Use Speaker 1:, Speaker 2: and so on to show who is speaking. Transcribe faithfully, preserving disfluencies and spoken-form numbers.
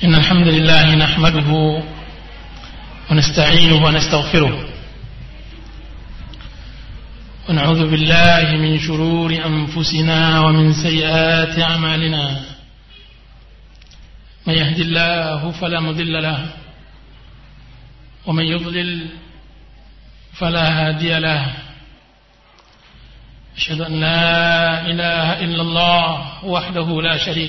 Speaker 1: إن الحمد لله نحمده ونستعينه ونستغفره ونعوذ بالله من شرور أنفسنا ومن سيئات أعمالنا من يهد الله فلا مضل له ومن يضلل فلا هادي له أشهد أن لا إله إلا الله وحده لا شريك